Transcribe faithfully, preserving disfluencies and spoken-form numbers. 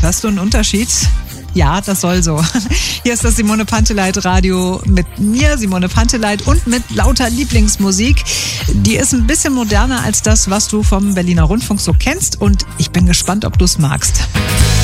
Hörst du einen Unterschied? Ja, das soll so. Hier ist das Simone Panteleit Radio mit mir, Simone Panteleit, und mit lauter Lieblingsmusik. Die ist ein bisschen moderner als das, was du vom Berliner Rundfunk so kennst, und ich bin gespannt, ob du es magst.